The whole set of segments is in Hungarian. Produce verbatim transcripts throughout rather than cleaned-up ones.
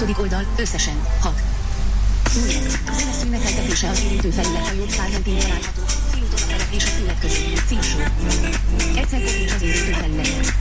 hatodik oldal, összesen hat. Nullent. Zene szüneteltetése az érintő felület a jobb szár mentén található. Félúton a felek és a fület között. Címsor. Egyszer kopincs az érintő felület.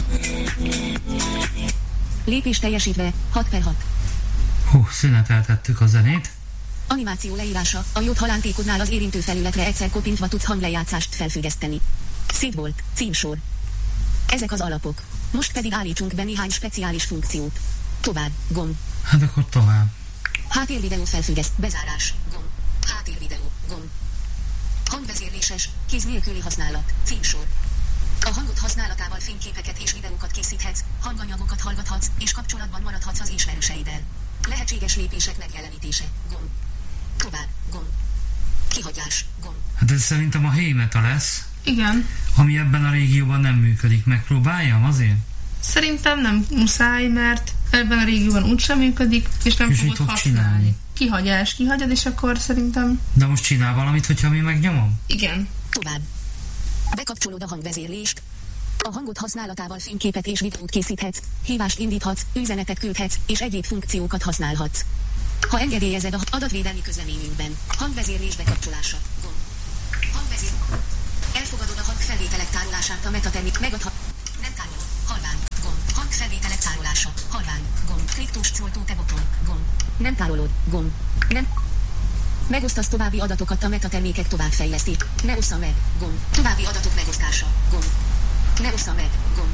Lépés teljesítve, hat per hat. Hú, szüneteltettük a zenét. Animáció leírása. A jobb halántékodnál az érintő felületre egyszer kopintva tudsz hanglejátszást felfüggeszteni. Szép volt. Címsor. Ezek az alapok. Most pedig állítsunk be néhány speciális funkciót. Tovább. Gomb. Hát akkor tovább. Háttérvideó felfüggeszt. Bezárás. Gomb. Háttérvideó. Gomb. Hangvezérléses. Kéz nélküli használat. Címsor. A hangot használatával fényképeket és videókat készíthetsz, hanganyagokat hallgathatsz, és kapcsolatban maradhatsz az ismerőseiddel. Lehetséges lépések megjelenítése. Gomb. Tovább. Gomb. Kihagyás. Gomb. Hát ez szerintem a heavy metal lesz. Igen. Ami ebben a régióban nem működik. Megpróbáljam azért? Szerintem nem muszáj, mert ebben a régióban úgysem működik, és nem és fogod fog használni. Csinálni? Kihagyás, kihagyad, és akkor szerintem... De most csinál valamit, hogyha mi megnyomom? Igen. Tovább. Bekapcsolod a hangvezérlést. A hangot használatával fényképet és videót készíthetsz, hívást indíthatsz, üzenetet küldhetsz, és egyéb funkciókat használhatsz. Ha engedélyezed a adatvédelmi közleményünkben, hangvezérlés bekapcsolása. Gomb. Hangvezér. Elfogadod a hangfelvételek tárolását a metatermik megadhat. Nem tárolod. Halvány. Gomb. Hangfelvételek tárolása. Halvány. Gomb. Kriptus szóltó te boton. Gomb. Nem tárolod. Gomb. Nem. Megosztasz további adatokat a metatermékek továbbfejleszti. Ne ossza meg. Gomb. További adatok megosztása. Gomb. Ne ossza meg. Gomb.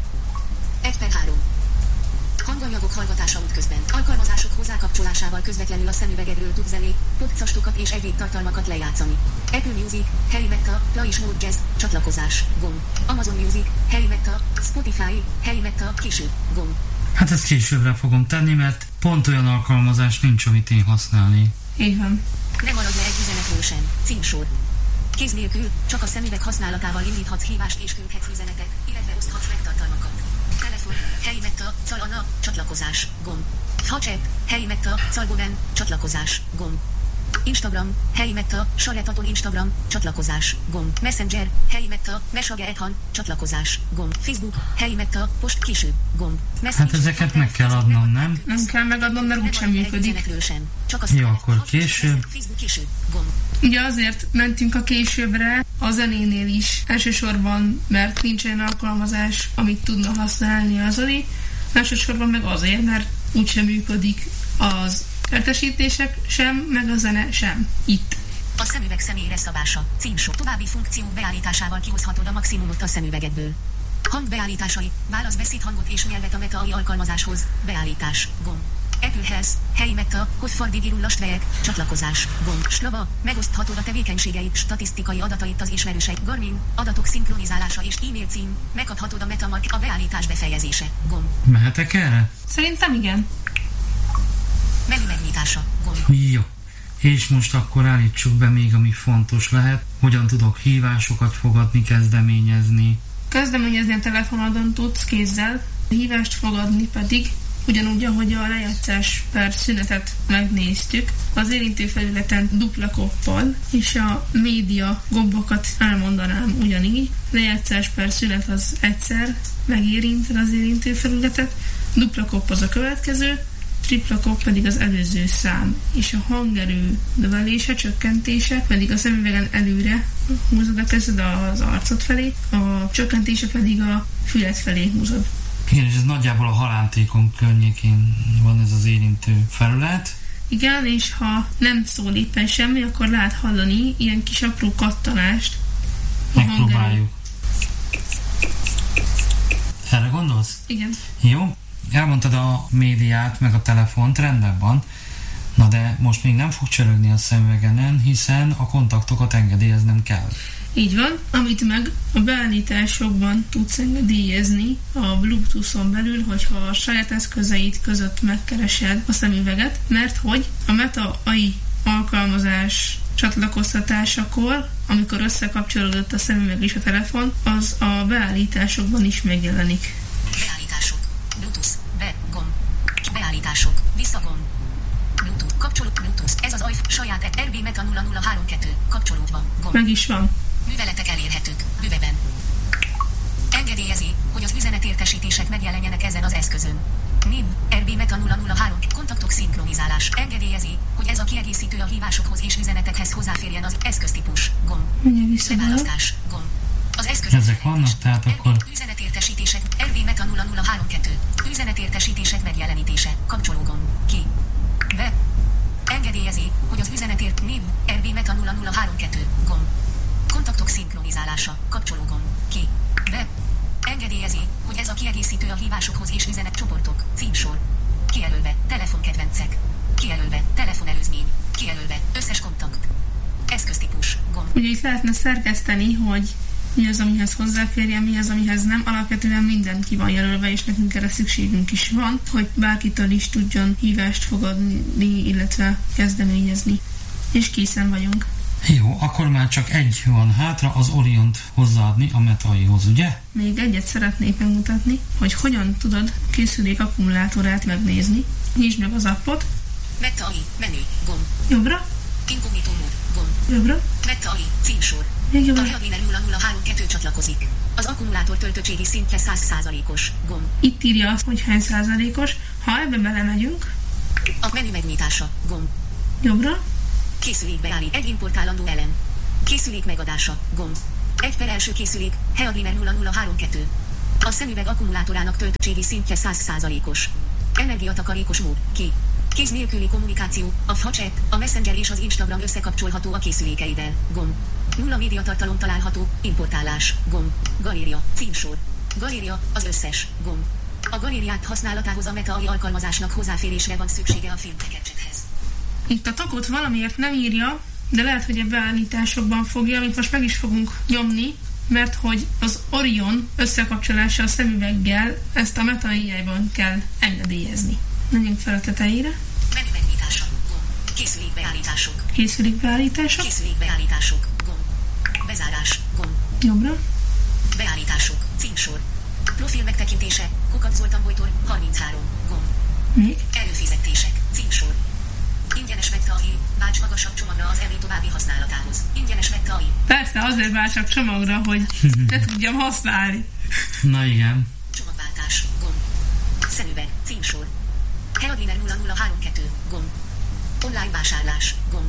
egy per három. Hanganyagok hallgatása útközben. Alkalmazások hozzákapcsolásával közvetlenül a szemüvegedről tud zenét, podcastokat és egyéb tartalmakat lejátszani. Apple Music, Heavy Metal, Play Mode Jazz, csatlakozás, gomb. Amazon Music, Heavy Metal, Spotify, Heavy Metal, később, gomb. Hát ezt későbbre fogom tenni, mert pont olyan alkalmazás nincs, amit én használni. Így van. Ne maradj le egy üzenetről sem. Címsor. Kéz nélkül, csak a szemüveg használatával indíthatsz hívást és küldhetsz üzenetet, illetve oszthatsz meg tartalmakat. Telefon, Heavy Metal, Calana, csatlakozás, gomb. Chat, Heavy Metal, Calgoben, csatlakozás, gomb. Instagram, Heavy Metal, Saretaton Instagram, csatlakozás, gomb. Messenger, Heavy Metal, Mesage Ethan, csatlakozás, gomb. Facebook, Heavy Metal, post később, gomb. Messenger, hát ezeket meg kell adnom, nem? Nem kell megadnom, mert úgysem működik. Jó, akkor később. Facebook később, gomb. Ugye azért mentünk a későbbre, a zenénél is. Elsősorban, mert nincs olyan alkalmazás, amit tudna használni a Zoli. Másodszorban meg azért, mert úgysem működik az értesítések sem, meg a zene sem. Itt. A szemüveg személyre szabása. Címsor. További funkciók beállításával kihozhatod a maximumot a szemüvegedből. Hang beállításai. Válasz beszédhangot és nyelvet a Meta á i alkalmazáshoz. Beállítás. Gomb. Apple Health, Heavy Metal, Hotfardigirul Lastvejek, csatlakozás, gomb. Slava, megoszthatod a tevékenységeit, statisztikai adatait az ismerősei. Garmin, adatok szinkronizálása és e-mail cím, megkaphatod a MetaMark, a beállítás befejezése, gomb. Mehetek erre? Szerintem igen. Menü megnyitása, gomb. Jó. És most akkor állítsuk be még, ami fontos lehet. Hogyan tudok hívásokat fogadni, kezdeményezni. Kezdeményezni a telefonodon tudsz kézzel, a hívást fogadni pedig ugyanúgy, ahogy a lejátszás per szünetet megnéztük, az érintő felületen dupla koppal, és a média gombokat elmondanám ugyanígy. Lejátszás per szünet az egyszer megérinted az érintő felületet, dupla kopp az a következő, tripla kopp pedig az előző szám, és a hangerő növelése, csökkentése pedig a szemüvegen előre húzod a kezed az arcod felé, a csökkentése pedig a fület felé húzod. Igen, és ez nagyjából a halántékon környékén van ez az érintő felület. Igen, és ha nem szól éppen semmi, akkor lehet hallani ilyen kis apró kattanást. Megpróbáljuk. Erre gondolsz? Igen. Jó. Elmondtad a médiát, meg a telefont, rendben van. Na de most még nem fog csörögni a szemüvegenen, hiszen a kontaktokat engedélyeznem kell. Így van, amit meg a beállításokban tudsz engedélyezni a Bluetooth-on belül, hogyha a saját eszközeid között megkeresed a szemüveget, mert hogy a Meta á i alkalmazás csatlakoztatásakor, amikor összekapcsolódott a szemüveg és a telefon, az a beállításokban is megjelenik. Beállítások, Bluetooth, be, gomb, beállítások, visszagomb, Bluetooth, kapcsoló, Bluetooth, ez az á i saját er bé Meta nulla nulla három kettő, kapcsolódva, gomb. Meg is van. Műveletek elérhetők, bőveben. Engedélyezi, hogy az üzenetértesítések megjelenjenek ezen az eszközön. Név, er bé Meta nulla nulla három, kontakt Beállítás. Engedélyezi, hogy ez a kiegészítő a hívásokhoz és üzenetekhez hozzáférjen az eszköztípus. Gomb. Mindjárt visszavállok. Beválasztás. Gomb. Az eszköz. Ezek vannak, tehát akkor... Üzenetértesítések. er vé Meta nulla nulla három kettő. Üzenetértesítések megjelenítése. Kapcsológomb. Ki. Be. Engedélyezi, hogy az üzenetért név. er vé Meta nulla nulla három kettő. Gomb. Kontaktok szinkronizálása. Kapcsológomb. Ki. Be. Engedélyezi, hogy ez a kiegészítő a hívásokhoz és üzenetcsoportok. Címsor. Kijelölve. Telefonkedvencek. Kijelölve. Telefonelőzmény. Kijelölve. Összes kontakt. Eszköztípus. Gomb. Ugye itt lehetne szerkeszteni, hogy mi az, amihez hozzáférjen, mi az, amihez nem. Alapvetően minden ki van jelölve, és nekünk erre szükségünk is van, hogy bárkitől is tudjon hívást fogadni, illetve kezdeményezni. És készen vagyunk. Jó, akkor már csak egy van hátra, az Oriont hozzáadni a Metaihoz, ugye? Még egyet szeretnék megmutatni, hogy hogyan tudod készülék akkumulátorát megnézni. Nyisd meg az appot. Metai. Menü. Gomb. Jobbra. Inkognitó mód. Gomb. Jobbra. Metai. Címsor. Még A jobbra. Headliner nulla nulla három kettő csatlakozik. Az akkumulátor töltöttségi szintje száz százalékos. Gomb. Itt írja azt, hogy hány százalékos. Ha ebbe belemegyünk. A menü megnyitása. Gomb. Jobbra. Készülék beállít. Egy importálandó elem. Készülék megadása. Gomb. Egy per első készülék. Headliner nulla nulla három kettő. A szemüveg akkumulátorának töltöttségi szintje száz százalékos. Energiatakarékos mód. Ki. Kéz nélküli kommunikáció. A chat, a Messenger és az Instagram összekapcsolható a készülékeiddel. Gomb. Nulla médiatartalom található. Importálás. Gomb. Galéria. Címsor. Galéria. Az összes. Gomb. A galériát használatához a Meta á i alkalmazásnak hozzáférésre van szüksége a filmtekercsethez. Itt a tagot valamiért nem írja, de lehet, hogy a beállításokban fogja, amit most meg is fogunk nyomni, mert hogy az Orion összekapcsolása a szemüveggel ezt a Meta á i-ban kell engedélyezni. Menjünk fel a tetejére. Menü megnyitása. Gomb. Készülék beállítások. Készülék beállítása. Készülék beállítások. Gomb. Bezárás. Gomb. Jobbra. Beállítások. Címsor. Profil megtekintése. Kukac Zoltán Bojtor. harminchárom. Gomb. Még. Előfizetések. Címsor. Ingyenes Meta á i. Válts magasabb csomagra az elé további használatához. Ingyenes Meta á i. Persze, azért váltsak csomagra, hogy ne tudjam használni. Na igen. Csomagváltás. Gomb. Szemüveg. Címsor. Headliner nulla nulla három kettő. Gomb. Online vásárlás. Gomb.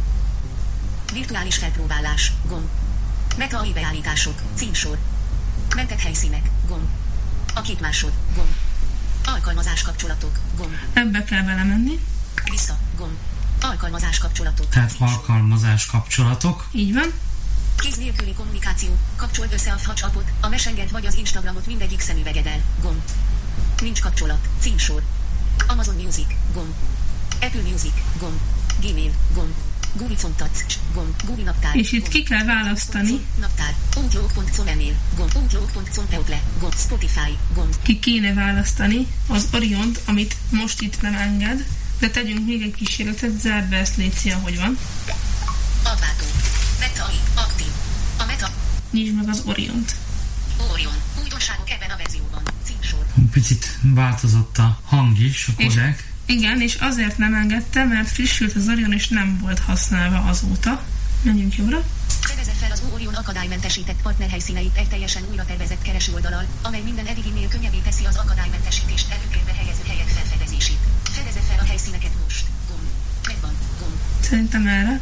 Virtuális felpróbálás. Gomb. Meta á i beállítások. Címsor. Mentett helyszínek. Gomb. A képmásod. Gomb. Alkalmazás kapcsolatok. Gomb. Ebbe kell belemenni. Vissza. Gomb. Alkalmazás kapcsolatok. Tehát Címsor. alkalmazás kapcsolatok. Így van. Kéz nélküli kommunikáció. Kapcsold össze a Touch appot, a Messengert vagy az Instagramot mindegyik szemüvegeddel. Gomb. Nincs kapcsolat. Címsor. Amazon Music. Gomb. Apple Music. Gomb. Gmail. Gomb. Google Contacts. Gomb. Google Naptár. És itt Gomb. ki kell választani. Naptár. Outlook pont com e-mail. Gomb. Outlook pont com Outlook. Gomb. Spotify. Gomb. Ki kéne választani az Oriont, amit most itt nem enged, de tegyünk még egy kísérletet, zárd be ezt, légy szia, hogy van. Adváltó. Meta á i. Aktív. A Meta. Nyisd meg az Oriont. Orion. Újdonságok ebben a verzióban. Címsor. Picit változott a hang is, a kodek. Igen, és azért nem engedte, mert frissült az Orion, és nem volt használva azóta. Menjünk jobbra. Fedezze fel az Orion akadálymentesített partnerhelyszíneit egy teljesen újra tervezett keresőoldallal, amely minden eddiginél könnyebbé teszi az akadálymentesítést előtérbe helyező helyek felfedezését. Fedezze fel a helyszíneket most. Gomb. Megvan. Gomb. Szerintem erre.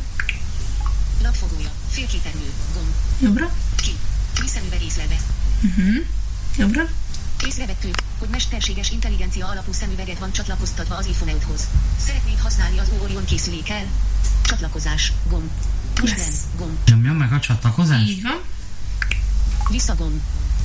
Lapfogója. Félképernyő. Gomb. Jobbra. Ki. Vízszemüveg észlelve. Uh-huh. Jobbra. Észrevettük, hogy mesterséges intelligencia alapú szemüveget van csatlakoztatva az iPhone öthoz. Szeretnéd használni az Orion készülékkel? Csatlakozás. Gomb. Most Yes. nem. Gomb. Nyomja meg a csatlakozást. Így van. Visszagomb.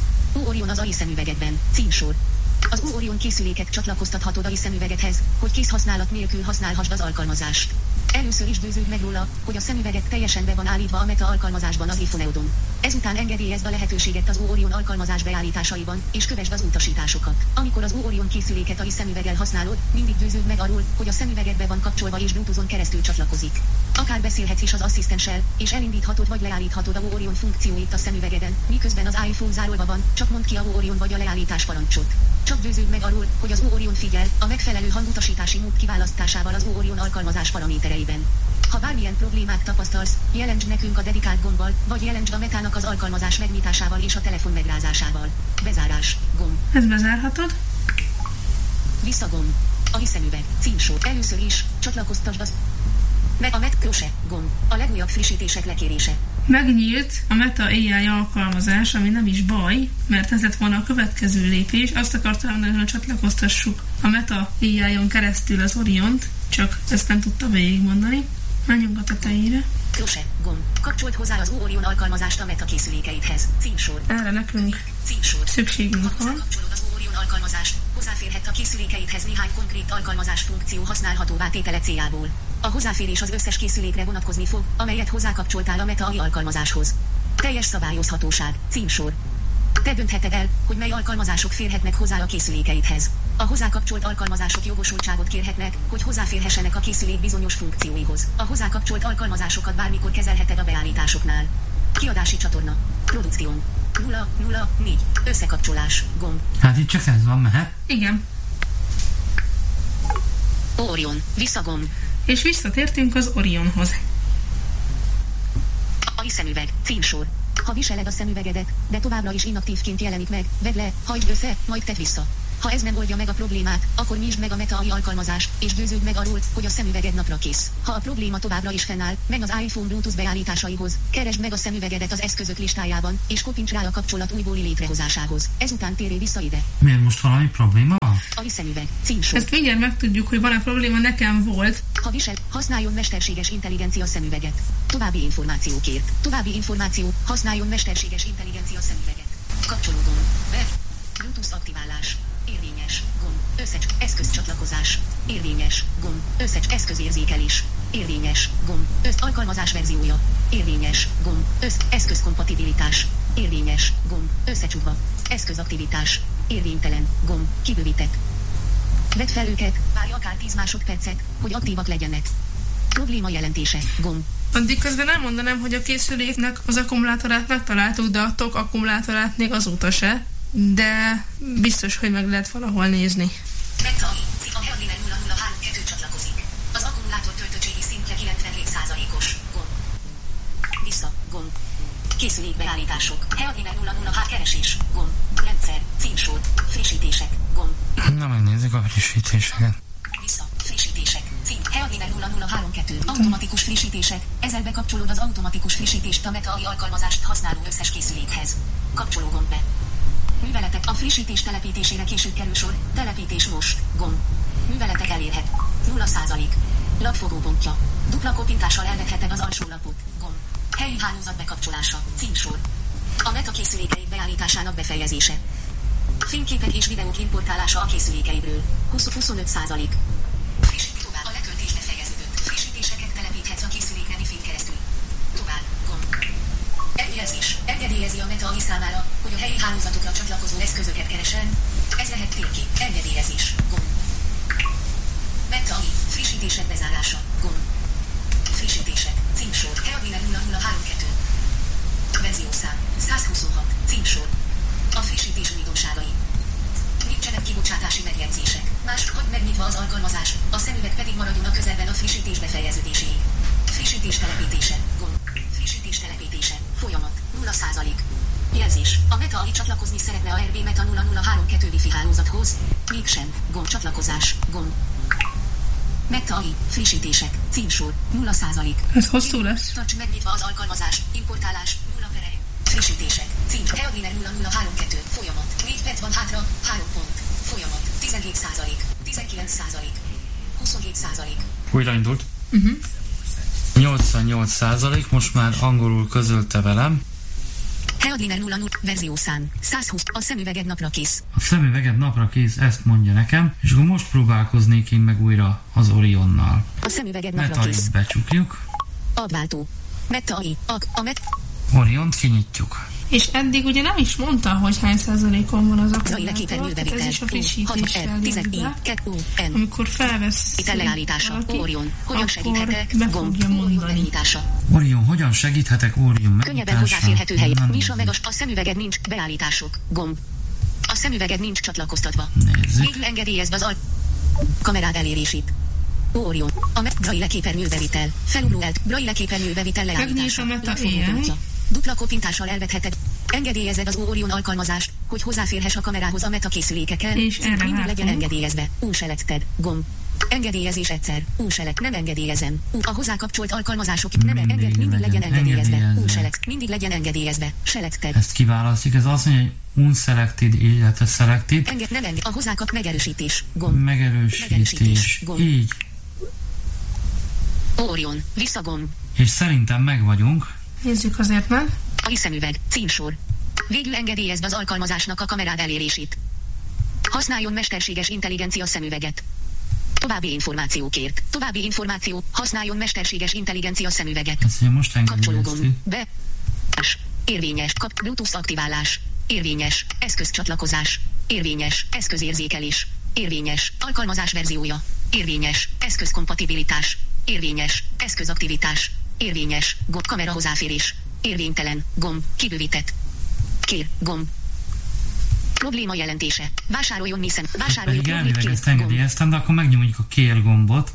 Orion az á i szemüvegedben. Címsor. Az Orion készüléket csatlakoztathatod á i szemüvegedhez, hogy kézhasználat nélkül használhassd az alkalmazást. Először is győződj meg róla, hogy a szemüveget teljesen be van állítva a Meta alkalmazásban az iPhone-odon. Ezután engedélyezd a lehetőséget az Orion alkalmazás beállításaiban, és kövesd az utasításokat. Amikor az Orion készüléket á i szemüveggel használod, mindig győződj meg arról, hogy a szemüveged be van kapcsolva és Bluetooth-on keresztül csatlakozik. Akár beszélhetsz is az asszisztenssel, és elindíthatod vagy leállíthatod a Orion funkcióit a szemüvegeden, miközben az iPhone zárolva van, csak mondd ki a Orion vagy a leállítás parancsot. Csak győződj meg arról, hogy az Orion figyel a megfelelő hangutasítási mód kiválasztásával az Orion alkalmazás paramétereiben. Ha bármilyen problémát tapasztalsz, jelentsd nekünk a dedikált gombbal, vagy jelentsd a Metának az alkalmazás megnyitásával és a telefon megrázásával. Bezárás. Gomb. Ezt bezárhatod. Visszagomb. A szemüveg. Címsor. Először is csatlakoztasd az a Met Crochet gomb. A legújabb frissítések lekérése. Megnyílt a Meta á i alkalmazás, ami nem is baj, mert ez lett volna a következő lépés. Azt akartam mondani, hogy csatlakoztassuk a Meta á i-on keresztül az Oriont, csak ezt nem tudta végigmondani. Menjünk a tetejére. Crochet gomb. Kapcsolt hozzá az Orion alkalmazást a Meta készülékeidhez. Címsor. Erre nekünk Címsor. szükségünk van. Kapcsolod az Orion alkalmazást. Hozzáférhet a készülékeidhez néhány konkrét alkalmazás funkció használhatóvá tétele céljából. A hozzáférés az összes készülékre vonatkozni fog, amelyet hozzákapcsoltál a Meta á i alkalmazáshoz. Teljes szabályozhatóság. Címsor. Te döntheted el, hogy mely alkalmazások férhetnek hozzá a készülékeidhez. A hozzákapcsolt alkalmazások jogosultságot kérhetnek, hogy hozzáférhessenek a készülék bizonyos funkcióihoz. A hozzákapcsolt alkalmazásokat bármikor kezelheted a beállításoknál. Kiadási csatorna. Produkció. nulla nulla négy. Összekapcsolás. Gomb. Hát itt csak ez van, mehet? Igen. Orion. Visszagomb. És visszatértünk az Orionhoz. A szemüveg. Címsor. Ha viseled a szemüvegedet, de továbbra is inaktívként jelenik meg, vedd le, hagyd össze, majd tedd vissza. Ha ez nem oldja meg a problémát, akkor nyisd meg a Meta á i alkalmazást, és győződj meg arról, hogy a szemüveged napra kész. Ha a probléma továbbra is fennáll, menj az iPhone Bluetooth beállításaihoz, keresd meg a szemüvegedet az eszközök listájában, és kopints rá a kapcsolat újbóli létrehozásához. Ezután térj vissza ide. Miért most valami probléma? A szemüveg. Címsor. Ezt mindjárt megtudjuk, hogy van-e probléma, nekem volt. Ha visel, használjon mesterséges intelligencia szemüveget. További információkért. További információ, használjon mesterséges intelligencia szemüveget. Kapcsolódom. Be. Bluetooth aktiválás. Érvényes. Gomb. Összecs. Eszközcsatlakozás. Érvényes. Gomb. Összecs. Eszközérzékelés. Érvényes. Gomb. Össz. Alkalmazás verziója. Érvényes. Gomb. Össz. Eszközkompatibilitás. Érvényes. Gomb. Összecsukva. Eszközaktivitás. Érvénytelen. Gomb. Kibővítek. Vedd fel őket, várj akár tíz másodpercet, hogy aktívak legyenek. Probléma jelentése. Gomb. Addig közben elmondanám, hogy a készüléknek az akkumulátorát megtaláltuk, de a tok akkumulátorát még azóta se. De biztos, hogy meg lehet valahol nézni. Meta á i, a Headliner nulla nulla három kettő csatlakozik. Az akkumulátor töltöttségi szintje kilencvenhét százalékos. Gomb. Vissza. Gomb. Készülék beállítások. Headliner nulla nulla három keresés. Gomb. Rendszer. Címsor. Frissítések. Gomb. Na, megnézzük a frissítéseket. Vissza. Frissítések. Cím. Headliner nulla nulla három kettő. Automatikus frissítések. Ezzel bekapcsolod az automatikus frissítést a Meta á i alkalmazást használó összes készülékhez. Kapcsoló gomb be. Műveletek. A frissítés telepítésére később kerül sor. Telepítés most. Gomb. Műveletek elérhet. nulla százalék. Lapfogópontja. Dupla kopintással elvetheted az alsó lapot. Gomb. Helyi hálózat bekapcsolása. Címsor. A Meta készülékeid beállításának befejezése. Fényképek és videók importálása a készülékeidről. húsz-huszonöt százalék. Frissíti tovább. A letöltés befejeződött. Frissítéseket telepíthetsz a készülékre Wi-Fi-n keresztül. Tovább. Gomb. Eljelzés. Engedélyezi a Meta á i számára, hogy a helyi hálózatokra csatlakozó eszközöket keresen. Ez lehet térkép. Engedélyezés. Gomb. Meta á i. Frissítések bezárása. Gomb. Frissítések. Címsor. Headliner nulla nulla három kettő. Verziószám. százhuszonhat. Címsor. A frissítés újdonságai. Nincsenek kibocsátási megjegyzések. Más, hogy megnyitva az alkalmazás, a szemüveg pedig maradjon a közelben a frissítés befejeződéséig. Frissítés telepítése. Gomb. Frissítés telepítése. Folyamat. nulla százalék. Jelzés. A Meta á i csatlakozni szeretne a er bé Meta nulla nulla három kettő Wi-Fi hálózathoz. Mégsem. Gomb. Csatlakozás. Gomb. Meta á i. Frissítések. Címsor. nulla százalék. Ez hosszú lesz. Tarts megnyitva az alkalmazás. Importálás. nulla per egy. Frissítések. Cím. Headliner nulla nulla három kettő. Folyamat. négy perc van hátra. három pont. Folyamat. tizenhét százalék. tizenkilenc százalék. huszonhét százalék. Újra indult. Uh-huh. nyolcvannyolc százalék, most már angolul közölte velem. Headliner nulla nulla verziószám. százhúsz. A szemüveged napra kész. A szemüveged napra kész, ezt mondja nekem, és akkor most próbálkoznék én meg újra az Orionnal. A szemüveged napra Meta á kész. i-t becsukjuk. Adváltó. Meta á i. A, a Met... Oriont kinyitjuk. És eddig ugye nem is mondta, hogy hány százalékon van az Zajle akkumulátor, tehát ez képernyőbevitel. is a frissítéssel jön be. Amikor felvesz Vitel leállítása. Orion. Hogyan segíthetek? be Gomb. fogja Orion mondani. megnyitása. Orion, hogyan segíthetek Orion Könnyebben megnyitásán? hozzáférhető hely. Na, Nyissa meg a, nézzük. a szemüveged nincs. Beállítások. Gomb. A szemüveged nincs csatlakoztatva. Nézzük. Végül engedélyezve az al... Kamerád elérését. Orion. A Met Braille képernyőbevitel. Felugróelt. Braille képernyőbevitel leállítása. Megnyis a Meta á i. Lapfogópontja. Dupla kopintással elvetheted. Engedélyezed az Orion alkalmazást. hogy hozzáférhess a kamerához a meta készülékeken. És erre mindig legyen vártunk. engedélyezve. Unselected. Gomb. Engedélyezés egyszer. Unselect. Nem engedélyezem. U. A hozzákapcsolt alkalmazások. Nem Mindig enged. Mindig legyen legyen engedélyezve. engedélyezve. Unselect. Mindig legyen engedélyezve. Selected. Ezt kiválasztjuk, ez azt mondja, hogy unselected, illetve selected. Enged. Nem enged. A hozzákap megerősítés. Gomb. Megerősítés. Megerősítés. Gomb. Így. Orion. Visszagomb. És szerintem meg vagyunk. Nézzük azért meg. A szemüveg. Címsor. Végül engedélyezve az alkalmazásnak a kamerád elérését. Használjon mesterséges intelligencia szemüveget. További információkért. További információ. Használjon mesterséges intelligencia szemüveget. Azt mondja, most Kapcsológomb. engedélyeztük. Be. Érvényes. Kap. Bluetooth aktiválás. Érvényes. Eszközcsatlakozás. Érvényes. Eszközérzékelés. Érvényes. Alkalmazás verziója. Érvényes. Eszközkompatibilitás. Érvényes. Eszközaktivitás. Érvényes. Gomb. Kamera hozzáférés. Érvénytelen. Gomb. Kibővített. Kér. Gomb. Probléma jelentése. Vásároljon mi szem. Vásároljon. Pedig Probléma. elvileg Kér. ezt Gomb. engedélyeztem, de akkor megnyomjuk a kér gombot.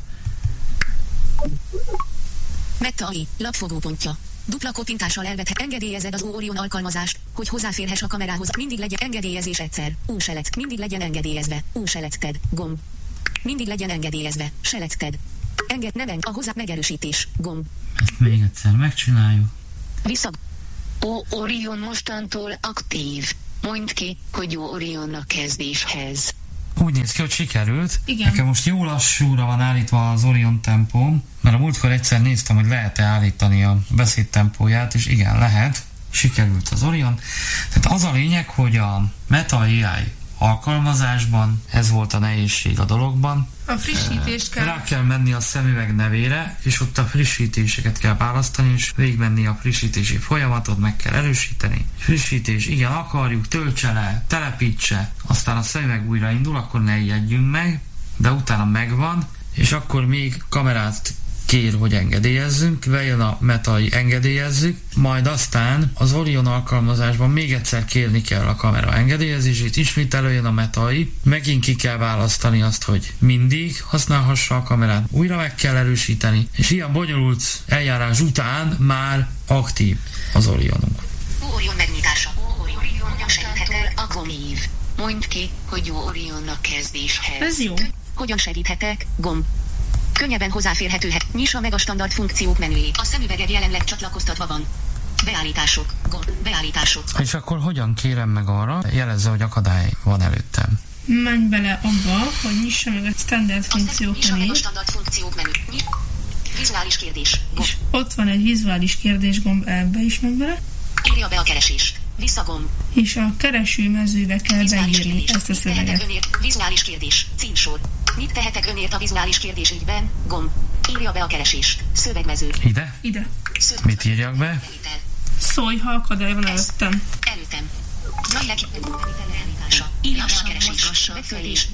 Meta á i. Lapfogópontja. Dupla kopintással elvethet. Engedélyezed az Orion alkalmazást, hogy hozzáférhess a kamerához. Mindig legyen engedélyezés egyszer. Unselect. Mindig legyen engedélyezve. Unselected. Gomb. Mindig legyen engedélyezve. Selected. Enged. Nem enged. A hozzá megerősítés. Gomb. Ezt még egyszer megcsináljuk. Vissza. Ó, Orion mostantól aktív. Mondd ki, hogy jó Orionnak kezdéshez. Úgy néz ki, hogy sikerült. Igen. Nekem most jó lassúra van állítva az Orion tempóm, mert a múltkor egyszer néztem, hogy lehet-e állítani a beszéd tempóját, és igen, lehet. Sikerült az Orion. Tehát az a lényeg, hogy a Meta á i alkalmazásban, ez volt a nehézség a dologban. A frissítést kell. Rá kell menni a szemüveg nevére, és ott a frissítéseket kell választani, és végigmenni a frissítési folyamatot, meg kell erősíteni. Frissítés, igen, akarjuk, töltse le, telepítse, aztán a szemüveg újraindul, akkor ne ijedjünk meg, de utána megvan, és akkor még kamerát kér, hogy engedélyezzünk, bejön a Meta á i, engedélyezzük, majd aztán az Orion alkalmazásban még egyszer kérni kell a kamera engedélyezését, ismét előjön a Meta á i, megint ki kell választani azt, hogy mindig használhassa a kamerát, újra meg kell erősíteni, és ilyen bonyolult eljárás után már aktív az Orionunk. Orion megnyitása. Orion Mostantól aktív. Mondd ki, hogy jó Orionnak kezdéshez. Ez jó. Hogyan segíthetek? Gomb. Könnyebben hozzáférhetőhet. Nyissa meg a standard funkciók menüjét. A szemüveged jelenleg csatlakoztatva van. Beállítások. Gomb. Beállítások. És akkor hogyan kérem meg arra? Jelezze, hogy akadály van előttem. Menj bele abba, hogy nyissa meg a standard funkciók Nyissa meg a menüjét. standard funkciók menü. Nyit. Vizuális kérdés. Gomb. És ott van egy vizuális kérdésgomb, ebbe is megy bele. Írja be a keresést. Visszagomb. És a kereső mezőbe kell Vizuális beírni kérdés. ezt a Mit tehetek szöveget. önért? Vizuális kérdés. Címsor. Mit tehetek önért a vizuális kérdés ügyben? Gomb. Írja be a keresést. Szövegmező. Ide? Ide. Szöveg. Mit írjak be? Felvétel. Szólj, ha akadály van előttem. Előttem. Nagy leállítása. Írja be a keresés. Betöltés.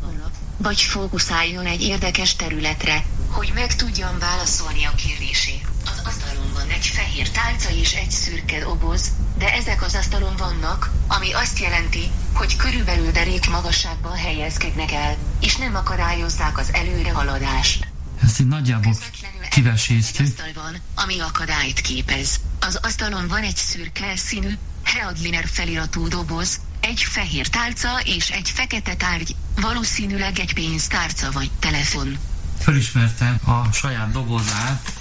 Vagy fókuszáljon egy érdekes területre, hogy meg tudjam válaszolni a kérdését. Az asztalon van egy fehér tálca és egy szürke doboz, de ezek az asztalon vannak, ami azt jelenti, hogy körülbelül derék magasságban helyezkednek el, és nem akadályozzák az előrehaladást. Ezt így nagyjából Közvetlenül egy kiveséztük. asztal van, ami akadályt képez. Az asztalon van egy szürke színű, Headliner feliratú doboz, egy fehér tálca és egy fekete tárgy, valószínűleg egy pénztárca vagy telefon. Fölismertem a saját dobozát,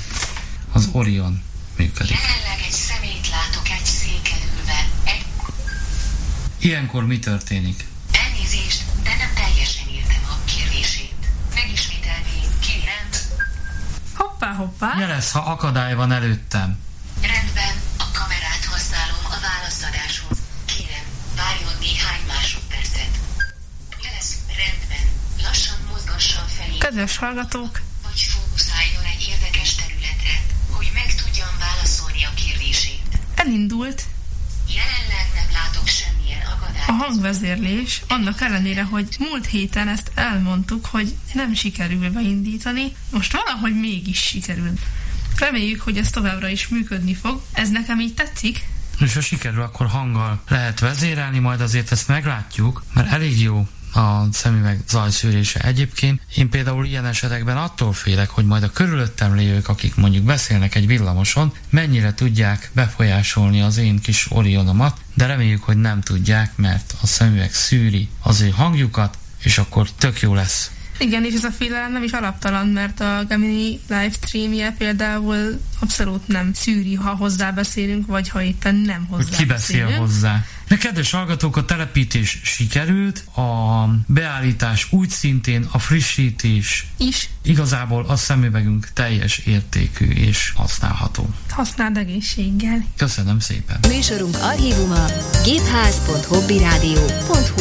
az Orion működik. Jelenleg egy szemét látok egy széken ülve. Egy Ilyenkor mi történik? elnézést, de nem teljesen értem a kérdését. Megismételném, kérem. Hoppá, hoppá. Jelez, ha akadály van előttem. Rendben, a kamerát használom a válaszadáshoz. Kérem, várjon néhány másodpercet. Jelez, rendben, lassan mozgasson felé. Kedves hallgatók, Vagy fókuszáljon egy érdekes területre, hogy meg tudjam válaszolni a kérdését. elindult Jelenleg nem látok semmilyen akadályt. a hangvezérlés, annak ellenére, hogy múlt héten ezt elmondtuk, hogy nem sikerül beindítani, most valahogy mégis sikerül. Reméljük, hogy ez továbbra is működni fog. Ez nekem így tetszik. És ha sikerül, akkor hanggal lehet vezérelni, majd azért ezt meglátjuk, mert elég jó a szemüveg zajszűrése. Egyébként én például ilyen esetekben attól félek, hogy majd a körülöttem lévők, akik mondjuk beszélnek egy villamoson, mennyire tudják befolyásolni az én kis Orionomat, de reméljük, hogy nem tudják, mert a szemüveg szűri az ő hangjukat, és akkor tök jó lesz. Igen, és ez a félelem nem is alaptalan, mert a Gemini livestreamje például abszolút nem szűri, ha hozzá beszélünk, vagy ha éppen nem hozzá ki beszél beszélünk. hozzá. De kedves hallgatók, a telepítés sikerült, a beállítás úgy szintén, a frissítés is. Igazából a szemüvegünk teljes értékű és használható. Használd egészséggel. Köszönöm szépen. Műsorunk archívuma gépház pont hobbyradio pont hu.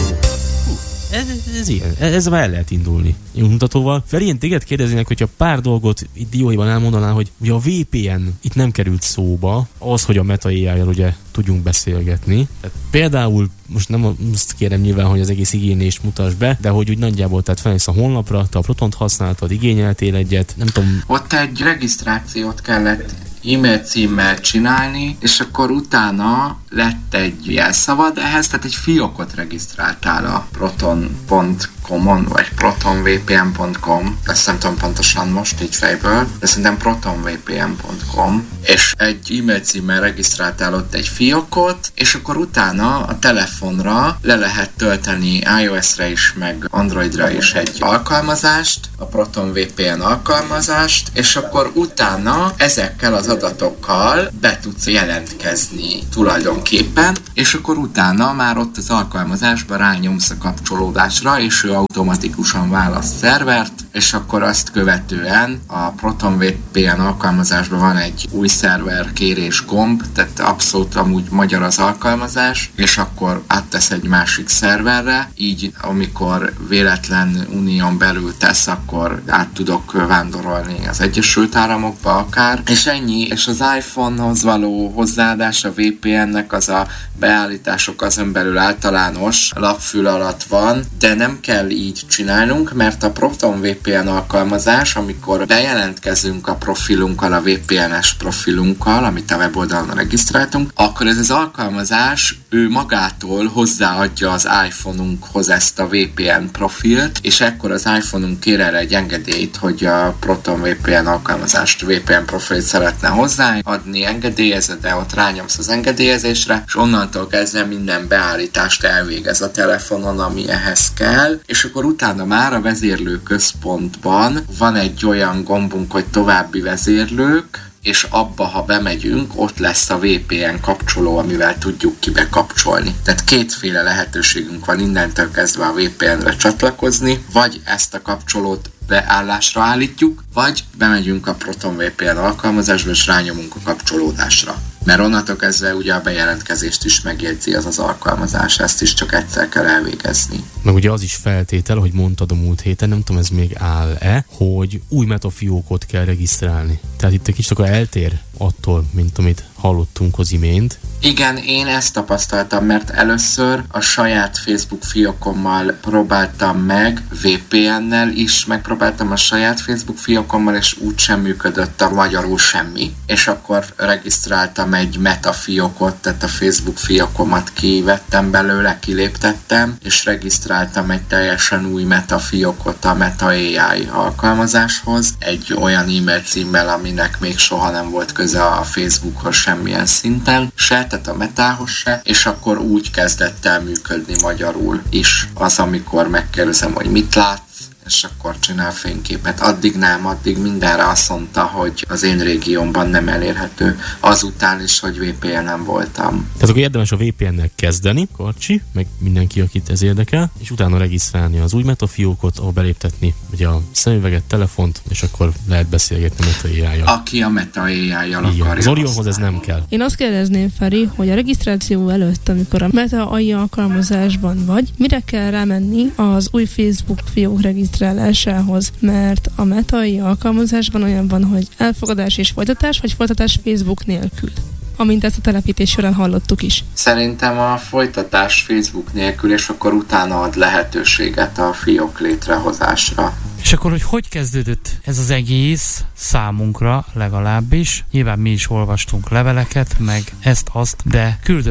Ez, ez ilyen, ezzel már el lehet indulni. Jó mutatóval. Feri, én téged kérdeznének, hogyha pár dolgot itt dióiban elmondanál, hogy ugye a vé pé en itt nem került szóba, az, hogy a Meta á i-jal ugye tudjunk beszélgetni. Tehát például, most nem azt kérem nyilván, hogy az egész igénylést mutass be, de hogy úgy nagyjából, tehát felmész a honlapra, te a Protont használtad, igényeltél egyet, nem tudom. Ott egy regisztrációt kellett e-mail címmel csinálni, és akkor utána lett egy jelszavad ehhez, tehát egy fiókot regisztráltál a proton pont com-on, vagy proton v p n pont com, ezt nem tudom pontosan most így fejből, de szerintem proton v p n pont com, és egy e-mail címmel regisztráltál ott egy fiókot, és akkor utána a telefonra le lehet tölteni iOS-re is, meg Androidra is egy alkalmazást, a Proton vé pé en alkalmazást, és akkor utána ezekkel az adatokkal be tudsz jelentkezni tulajdonképpen, és akkor utána már ott az alkalmazásban rányomsz a kapcsolódásra, és ő automatikusan választ szervert, és akkor azt követően a Proton vé pé en alkalmazásban van egy új szerver kérés gomb, tehát abszolút amúgy magyar az alkalmazás, és akkor áttesz egy másik szerverre, így amikor véletlen unión belül tesz, akkor át tudok vándorolni az Egyesült Államokba akár, és ennyi, és az iPhone-hoz való hozzáadás a vé pé en-nek az a beállítások azon belül általános lapfül alatt van, de nem kell így csinálnunk, mert a Proton vé pé en alkalmazás, amikor bejelentkezünk a profilunkkal, a vé pé en-es profilunkkal, amit a weboldalon regisztráltunk, akkor ez az alkalmazás ő magától hozzáadja az iPhone-unkhoz ezt a vé pé en profilt, és ekkor az iPhone-unk kér erre egy engedélyt, hogy a Proton vé pé en alkalmazást, vé pé en profilt szeretne hozzáadni, engedélyezed, de ott rányomsz az engedélyezésre, és onnantól kezdve minden beállítást elvégez a telefonon, ami ehhez kell, és akkor utána már a vezérlőközpontban van egy olyan gombunk, hogy további vezérlők, és abba, ha bemegyünk, ott lesz a vé pé en kapcsoló, amivel tudjuk kibekapcsolni. Tehát kétféle lehetőségünk van innentől kezdve a vé pé en-re csatlakozni, vagy ezt a kapcsolót beállásra állítjuk, vagy bemegyünk a Proton vé pé en alkalmazásba, és rányomunk a kapcsolódásra. Mert onnantól kezdve ugye a bejelentkezést is megjegyzi az az alkalmazás, ezt is csak egyszer kell elvégezni. Meg ugye az is feltétel, hogy mondtad a múlt héten, nem tudom, ez még áll-e, hogy új metafiókot kell regisztrálni. Tehát itt egy kicsit akkor eltér attól, mint amit hallottunk az imént. Igen, én ezt tapasztaltam, mert először a saját Facebook fiókommal próbáltam meg, vé pé en-nel is megpróbáltam a saját Facebook fiókommal, és úgy sem működött a magyarul semmi. És akkor regisztráltam egy meta fiókot, tehát a Facebook fiókomat kivettem belőle, kiléptettem, és regisztráltam egy teljesen új meta fiókot a Meta á i alkalmazáshoz, egy olyan e-mail címmel, aminek még soha nem volt köze a Facebookhoz semmilyen szinten, se, tehát a Metához se, és akkor úgy kezdett el működni magyarul is az, amikor megkérdezem, hogy mit látsz, és akkor csinál fényképet. Addig nem, addig mindenre azt mondta, hogy az én régiómban nem elérhető, azután is, hogy vé pé en-en voltam. Tehát akkor érdemes a vé pé en-nek kezdeni, Karcsi, meg mindenki, akit ez érdekel, és utána regisztrálni az új metafiókot, ahol beléptetni ugye a szemüveget, telefont, és akkor lehet beszélgetni a Meta á i-jal. Aki a Meta á i-jal akarja. Az Orionhoz ez nem kell. Én azt kérdezném, Feri, hogy a regisztráció előtt, amikor a Meta á i alkalmazásban vagy, mire kell rámenni az új Facebook fiók regisztrálásához, mert a Meta á i alkalmazásban olyan van, hogy elfogadás és folytatás, vagy folytatás Facebook nélkül, amint ezt a telepítés során hallottuk is. Szerintem a folytatás Facebook nélkül, és akkor utána ad lehetőséget a fiók létrehozásra. És akkor, hogy hogy kezdődött ez az egész számunkra legalábbis? Nyilván mi is olvastunk leveleket, meg ezt-azt, de küldött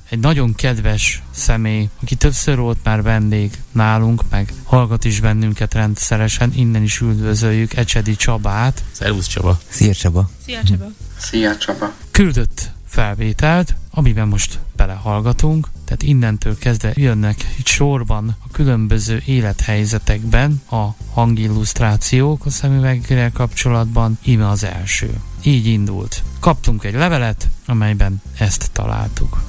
egy nagyon kedves személy, aki többször volt már vendég nálunk, meg hallgat is bennünket rendszeresen, innen is üdvözöljük Ecsedi Csabát. Szervusz Csaba. Szia Csaba. Szia Csaba. Szia Csaba. Küldött felvételt, amiben most belehallgatunk, tehát innentől kezdve jönnek itt sorban a különböző élethelyzetekben a hangillusztrációk a szemüveggel kapcsolatban, íme az első. Így indult. Kaptunk egy levelet, amelyben ezt találtuk.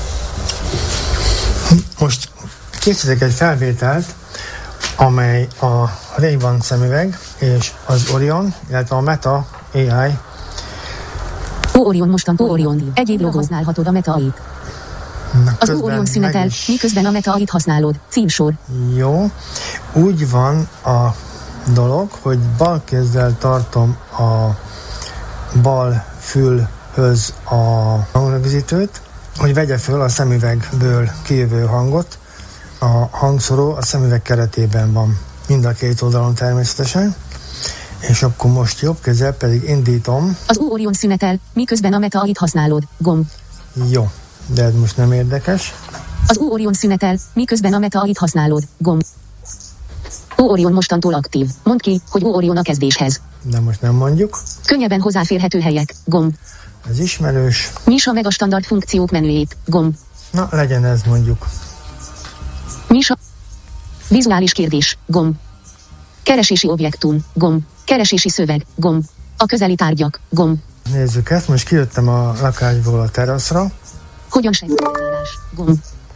Most készítek egy felvételt, amely a Ray-Ban szemüveg és az Orion, illetve a Meta á i. Ó Orion mostantól Orion. Egyéb logó használhatod a Meta á i-t. Az Ó Orion szünetel, is... miközben a Meta á i-t használod. Címsor. Jó. Úgy van a dolog, hogy bal kézzel tartom a bal fülhöz a hangrögzítőt, hogy vegye föl a szemüvegből kijövő hangot. A hangszóró a szemüveg keretében van, mind a két oldalon természetesen. És akkor most jobb kézzel pedig indítom. Az Ó Orion szünetel, miközben a Meta á i-t használod. Gomb. Jó, de ez most nem érdekes. Az Ó Orion szünetel, miközben a Meta á i-t használod. Gomb. Ó Orion mostantól aktív. Mondd ki, hogy Ó Orion a kezdéshez. De most nem mondjuk. Könnyebben hozzáférhető helyek. Gomb. Ez ismerős. Nyissa meg a standard funkciók menüjét. Gomb. Na, legyen ez mondjuk. Nyissa. Vizuális kérdés. Gomb. Keresési objektum. Gomb. Keresési szöveg. Gomb. A közeli tárgyak. Gomb. Nézzük ezt, most kijöttem a lakásból a teraszra. Hogyan segítségvárás. Gomb.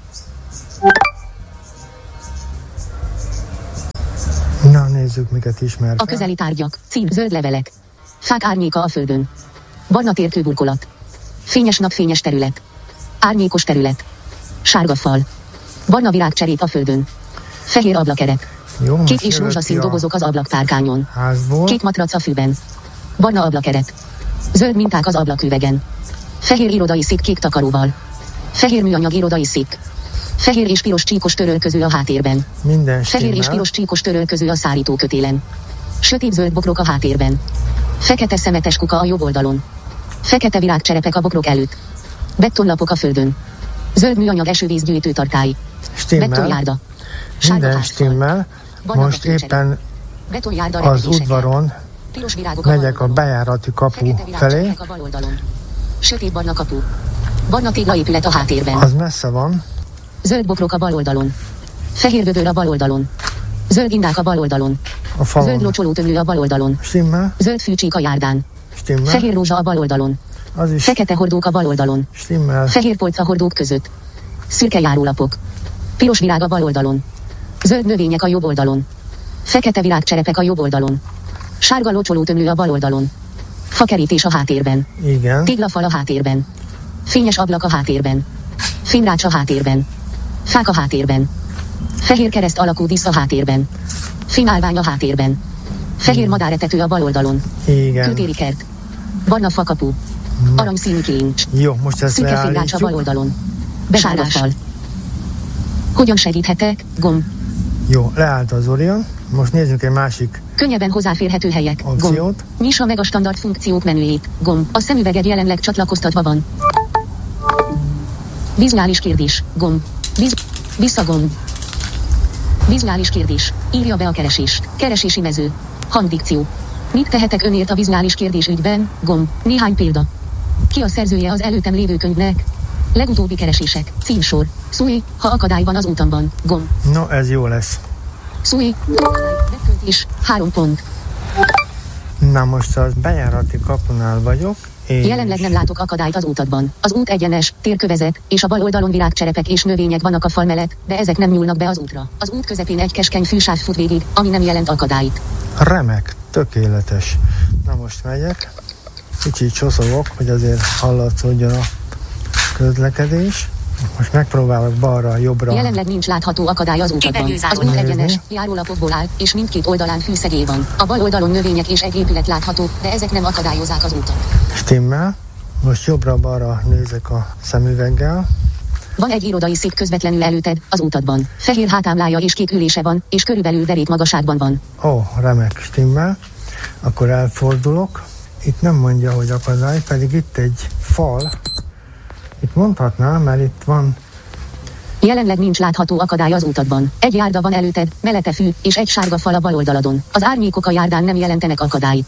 Na, nézzük, miket ismer fel. A közeli tárgyak. Cím. Zöld levelek. Fák árnyéka a földön. Barna térkőburkolat. Fényes napfényes terület. Árnyékos terület. Sárga fal. Barna virágcserép a földön. Fehér ablakeret. Jó, kék és rózsaszín dobozok az ablakpárkányon. Házból. Kék matrac a fűben. Barna ablakeret. Zöld minták az ablaküvegen. Fehér irodai szék kék takaróval. Fehér műanyag irodai szék. Fehér és piros csíkos törölköző a háttérben. Minden Fehér stimmel. és piros csíkos törölköző a szárítókötélen. Sötét zöld bokrok a háttérben. Fekete szemetes kuka a jobb oldalon. Fekete virágcserepek a bokrok előtt. Betonlapok a földön. Zöld műanyag esővízgyűjtő tartály. Stimmel. Betonjárda. Minden stimmel. Most éppen az udvaron megyek a bejárati kapu felé. A bal oldalon. Sötét barna kapu. Barna téglaépület a háttérben. Az messze van. Zöld bokrok a bal oldalon. Fehér gödör a bal oldalon. Zöld indák a bal oldalon. A falon. Zöld locsolótömlő a bal oldalon. Stimmel. Zöld fűcsík a járdán. Stimmel. Fehér rózsa a bal oldalon. Az is. Fekete hordók a bal oldalon. Stimmel. Fehér polca hordók között. Szürke járólapok. Piros virág a bal oldalon. Zöld növények a jobb oldalon. Fekete virágcserepek a jobb oldalon. Sárga locsolótömlő a bal oldalon. Fakerítés a háttérben. Igen. Téglafal a háttérben. Fényes ablak a háttérben. Fényrács a háttérben. Fák a háttérben. Fehér kereszt alakú dísz a háttérben. Fényállvány a háttérben. Fehér madáretető a bal oldalon. Igen. Kültéri kert. Barna fakapu. Aranyszínű kincs. Jó, most ezt Szürke fényrács a bal leállítjuk. oldalon. Besárga fal. Hogyan segíthetek? Gomb. Jó, leállt az Orion. Most nézzünk egy másik Könnyebben hozzáférhető helyek. Gomb. opciót. Nyissa meg a standard funkciók menüjét. Gomb. A szemüveged jelenleg csatlakoztatva van. Vizuális kérdés. Gomb. Viz... Visszagomb. Vizuális kérdés. Írja be a keresést. Keresési mező. Hangdikció. Mit tehetek önért a vizuális kérdés ügyben? Gomb. Néhány példa. Ki a szerzője az előttem lévő könyvnek? Legutóbbi keresések. Címsor. Szúj, ha akadály van az útamban. Gomb. No, ez jó lesz. Szúj. Megköntés. Három pont. Na most az bejárati kapunál vagyok. És Jelenleg nem látok akadályt az útadban. Az út egyenes, térkövezet, és a bal oldalon virágcserepek és növények vannak a fal mellett, de ezek nem nyúlnak be az útra. Az út közepén egy keskeny fűsáv fut végig, ami nem jelent akadályt. Remek, tökéletes. Na most megyek. Kicsit csoszogok, hogy azért hallatszódjon a közlekedés. Most megpróbálok balra, jobbra. Jelenleg nincs látható akadály az útadban. Az út egyenes, járólapokból áll, és mindkét oldalán fűszegély van. A bal oldalon növények és egy épület látható, de ezek nem akadályozzák az utat. Stimmel. Most jobbra-balra nézek a szemüveggel. Van egy irodai szék közvetlenül előtted, az útadban. Fehér hátámlája és kék ülése van, és körülbelül derék magasságban van. Ó, remek, stimmel. Akkor elfordulok. Itt nem mondja, hogy akadály, pedig itt egy fal, Itt mondhatnám, mert itt van. Jelenleg nincs látható akadály az utakban. Egy járda van előtted, mellette fű, és egy sárga fal a bal oldaladon. Az árnyékok a járdán nem jelentenek akadályt.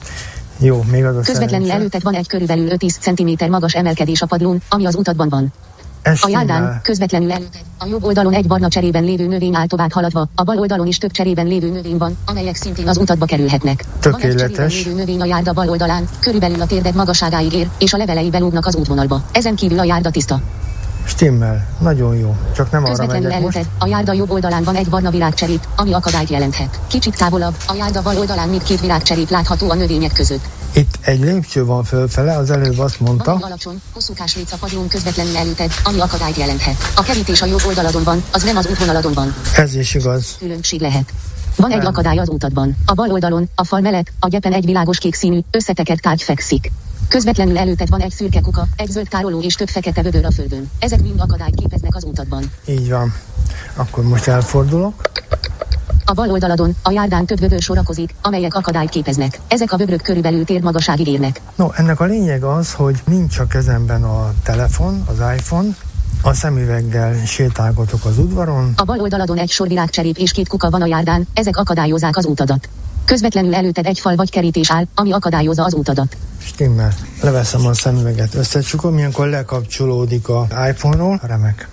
Jó, még az a Közvetlenül szerencsé. előtted van egy körülbelül öt-tíz centiméter magas emelkedés a padlón, ami az utakban van. Ez A járdán, stimmel. közvetlenül előtted, a jobb oldalon egy barna cserében lévő növény áll tovább haladva, a bal oldalon is több cserében lévő növény van, amelyek szintén az utakba kerülhetnek. Van egy cserében Tökéletes. lévő növény a járda bal oldalán, körülbelül a térded magasságáig ér, és a levelei belógnak az útvonalba. Ezen kívül a járda tiszta. Stimmel. Nagyon jó. Csak nem arra Közvetlenül megyek most. előtted, a járda jobb oldalán van egy barna virágcserép, ami akadályt jelenthet. Kicsit távolabb, a járda bal oldalán még két virágcserép látható a növények között. Itt egy lépcső van fölfele, az előbb azt Van egy mondta. alacsony, hosszúkás léc a padlón közvetlenül előtted, ami akadályt jelenthet. A kerítés a jobb oldaladon van, az nem az útvonaladon van. Ez is igaz. Különbség lehet. Van egy Nem. akadály az útadban. A bal oldalon, a fal mellett, a gyepen egy világos kék színű, összetekert tárgy fekszik. Közvetlenül előtted van egy szürke kuka, egy zöld károló és több fekete vödör a földön. Ezek mind akadályt képeznek az útadban. Így van. Akkor most elfordulok. A bal oldaladon, a járdán több vödör sorakozik, amelyek akadályt képeznek. Ezek a vödrök körülbelül térdmagasságig érnek. No, ennek a lényeg az, hogy nincs a kezemben a telefon, az iPhone, a szemüveggel sétálgatok az udvaron. A bal oldaladon egy sor virágcserép és két kuka van a járdán, ezek akadályozzák az utadat. Közvetlenül előtted egy fal vagy kerítés áll, ami akadályozza az utadat. Stimmel. Leveszem a szemüveget, összecsukom, ilyenkor lekapcsolódik a iPhone-ról. Remek.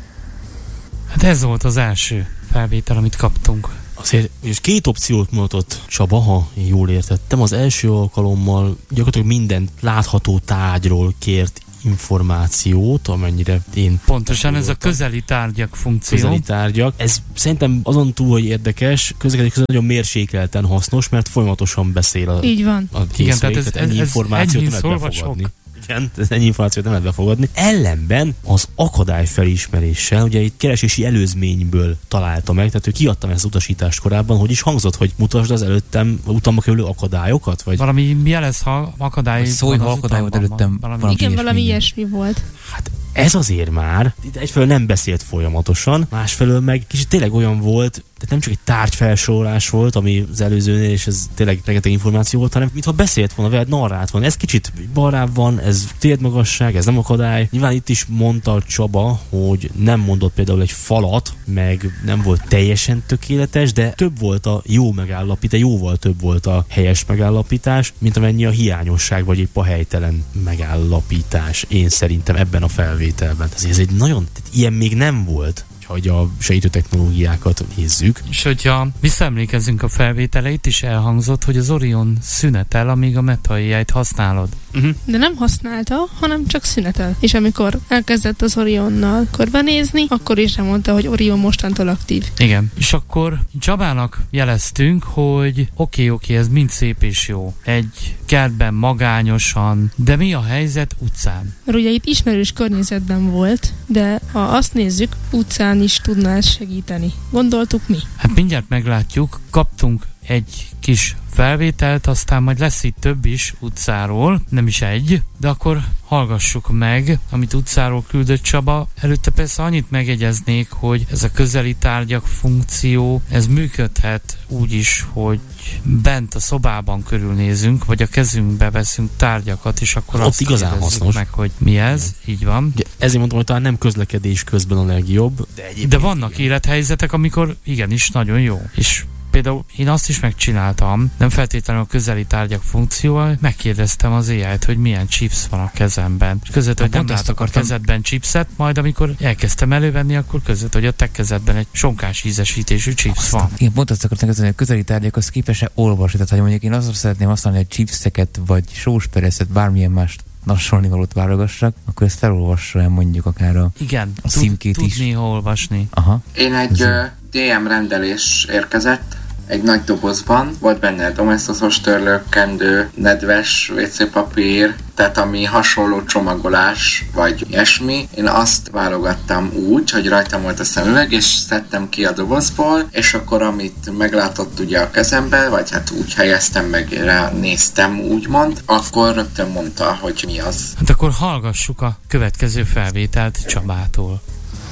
Hát ez volt az első felvétel, amit kaptunk. Azért, és két opciót mutatott Csaba, ha én jól értettem. Az első alkalommal gyakorlatilag minden látható tárgyról kért információt, amennyire én... Pontosan ez a közeli tárgyak funkció. Közeli tárgyak. Ez szerintem azon túl, hogy érdekes, közlekedés közben nagyon mérsékelten hasznos, mert folyamatosan beszél a, Így van. a készülék, Igen, tehát ez- tehát ennyi ez- információt ennyi nem szól, lehet vagy befogadni. sok? Igen, ez ennyi információt nem lehet befogadni. Ellenben az akadályfelismeréssel, ugye itt keresési előzményből találta meg, tehát ő kiadta ezt az utasítást korábban, hogy is hangzott, hogy mutasd az előttem utamba kerülő akadályokat, vagy Valami jelez, ha akadály Szólj, van ha az akadály volt utamban. előttem. Valami, Valami Igen, ilyesmi, valami igen. ilyesmi volt. hát ez azért már, itt egyfelől nem beszélt folyamatosan, másfelől meg kicsit tényleg olyan volt, tehát nem csak egy tárgyfelsorolás volt, ami az előzőnél, és ez tényleg rengeteg információ volt, hanem mintha beszélt volna, veled narrált van. Ez kicsit balrább van, ez térdmagasság, ez nem akadály. Nyilván itt is mondta Csaba, hogy nem mondott például egy falat, meg nem volt teljesen tökéletes, de több volt a jó megállapítás, jóval több volt a helyes megállapítás, mint amennyi a hiányosság, vagy épp a helytelen megállapítás. Én szerintem ebben a felvételben. Ez, ez egy nagyon, tehát ilyen még nem volt, hogy a segítő technológiákat nézzük. És hogyha visszaemlékezünk a felvétele, itt is elhangzott, hogy az Orion szünetel, amíg a Meta á í-t használod. Uh-huh. De nem használta, hanem csak szünetel. És amikor elkezdett az Orionnal körbenézni, akkor is mondta, hogy Orion mostantól aktív. Igen. És akkor Csabának jeleztünk, hogy oké, oké, ez mind szép és jó. Egy kertben magányosan, de mi a helyzet utcán? Mert ugye itt ismerős környezetben volt, de ha azt nézzük, utcán is tudná ezt segíteni. Gondoltuk mi? Hát mindjárt meglátjuk, kaptunk egy kis felvételt, aztán majd lesz itt több is utcáról, nem is egy, de akkor hallgassuk meg, amit utcáról küldött Csaba. Előtte persze annyit megegyeznék, hogy ez a közeli tárgyak funkció, ez működhet úgy is, hogy bent a szobában körülnézünk, vagy a kezünkbe veszünk tárgyakat, és akkor Ott azt igazán kérdezzük hasznos. meg, hogy mi ez, így van. Ugye, ezért mondtam, hogy talán nem közlekedés közben a legjobb, de egyébként De vannak élethelyzetek, amikor igenis nagyon jó. És például én azt is megcsináltam, nem feltétlenül a közeli tárgyak funkcióval, megkérdeztem az á í-t, hogy milyen chips van a kezemben. És között, hogy nem pont ezt látok a akartam. kezedben chipset, majd amikor elkezdtem elővenni, akkor között, hogy a te kezedben egy sonkás ízesítésű chips van. Igen, pont azt akartam kezdeni, hogy a közeli tárgyakhoz képes-e olvasni. Tehát, hogy mondjuk én azt szeretném használni, hogy chipseket vagy sóspereszet, bármilyen mást nassolni valót válogassak, akkor ezt felolvassa mondjuk akár a... Igen, A tud, címkét tud is. néha olvasni. Aha. Én egy ö, dé em rendelés érkezett, egy nagy dobozban, volt benne domestos törlőkendő, nedves vé cé papír, tehát ami hasonló csomagolás, vagy ilyesmi. Én azt válogattam úgy, hogy rajtam volt a szemüveg, és szedtem ki a dobozból, és akkor amit meglátott ugye a kezembe, vagy hát úgy helyeztem meg, rá néztem úgymond, akkor rögtön mondta, hogy mi az. Hát akkor hallgassuk a következő felvételt Csabától.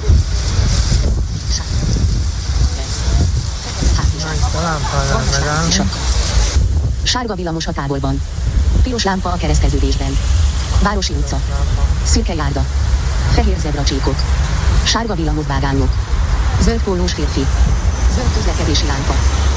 A lámpánál megállni. Sárga villamos a távolban. Piros lámpa a kereszteződésben. Városi utca. Szürke járda. Fehér zebracsíkok. Sárga villamosvágányok. Zöld pólós férfi. Zöld közlekedési lámpa.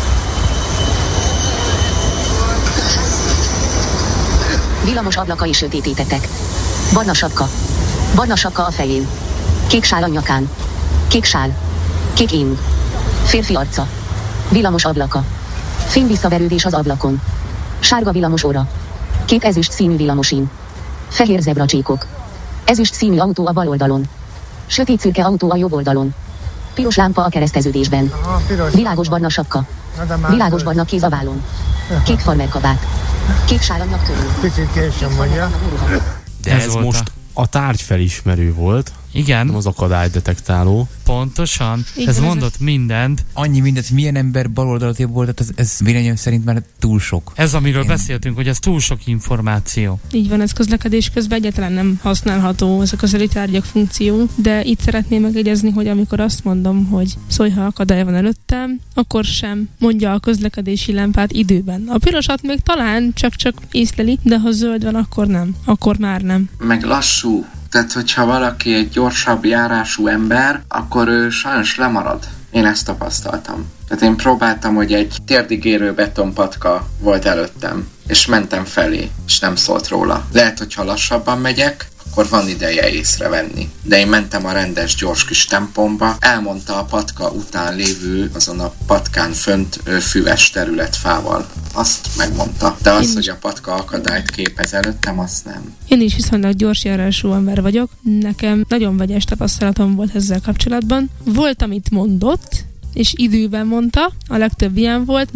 Villamos ablakai sötétítettek. Barna sapka. Barna sapka a fején. Kék sál a nyakán. Kék sál. Kék ing. Férfi arca. Villamos ablaka. Fény visszaverődés az ablakon. Sárga villamos óra. Két ezüst színű villamosin. Fehér zebracsíkok. Ezüst színű autó a bal oldalon. Sötét szürke autó a jobb oldalon. Piros lámpa a kereszteződésben. Világos barna sapka. Világos barna kéz a vállon. Kék farmerkabát. Kék sál a nyak körül. Picit későn mondja. De ez, ez most a tárgyfelismerő volt. Igen. Nem az akadálydetektáló. Pontosan. Igen, ez ez mondott ez... mindent. Annyi mindent, milyen ember bal oldalat, jobb oldalat, ez, ez véleményem szerint már túl sok. Ez, amiről Én... beszéltünk, hogy ez túl sok információ. Így van, ez közlekedés közben egyáltalán nem használható, ez a közeli tárgyak funkció, de itt szeretném megjegyezni, hogy amikor azt mondom, hogy szólj, ha akadály van előttem, akkor sem mondja a közlekedési lámpát időben. A pirosat még talán csak-csak észleli, de ha zöld van, akkor nem. Akkor már nem. Meg lassú. Tehát, hogyha valaki egy gyorsabb járású ember, akkor ő sajnos lemarad. Én ezt tapasztaltam. Tehát én próbáltam, hogy egy térdig érő betonpatka volt előttem, és mentem felé, és nem szólt róla. Lehet, hogyha lassabban megyek, akkor van ideje észrevenni. De én mentem a rendes, gyors kis tempomba, elmondta a patka után lévő, azon a patkán fönt füves terület fával. Azt megmondta. De az, hogy a patka akadályt képez előttem, azt nem. Én is viszonylag gyors járású ember vagyok. Nekem nagyon vegyes tapasztalatom volt ezzel kapcsolatban. Volt, amit mondott, és időben mondta, a legtöbb ilyen volt,